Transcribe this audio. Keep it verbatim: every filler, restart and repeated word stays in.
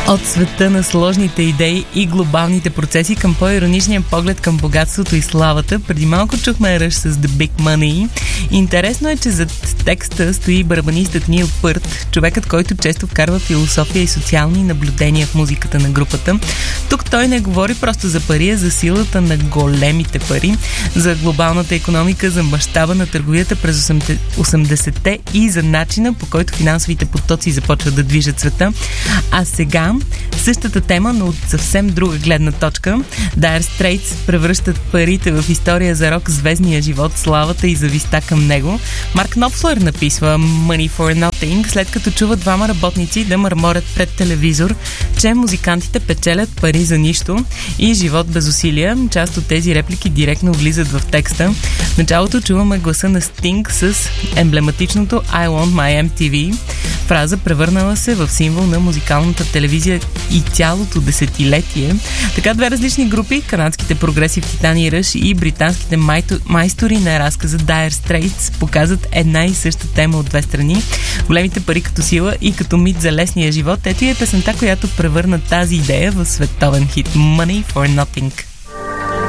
От света на сложните идеи и глобалните процеси към по-ироничния поглед към богатството и славата. Преди малко чухме Rush с The Big Money. Интересно е, че зад текста стои барабанистът Нил Пърт, човекът, който често вкарва философия и социални наблюдения в музиката на групата. Тук той не говори просто за пари, а за силата на големите пари, за глобалната икономика, за мащаба на търговията през осемдесетте и за начина, по който финансовите потоци започват да движат света. А сега същата тема, но от съвсем друга гледна точка. Dire Straits превръщат парите в история за рок, звездния живот, славата и зависта към него. Марк Knopfler написва Money for Nothing, след като чува двама работници да мърморят пред телевизор, че музикантите печелят пари за нищо и живот без усилия. Част от тези реплики директно влизат в текста. В началото чуваме гласа на Sting с емблематичното I want my Ем Ти Ви, фраза превърнала се в символ на музикалната телевизия и цялото десетилетие. Така две различни групи, канадските прогреси в Титан и Ръш и британските майстори на разказа Dire Straits, показват една и съща тема от две страни. Големите пари като сила и като мит за лесния живот. Ето и е песента, която превърна тази идея в световен хит. Money for Nothing.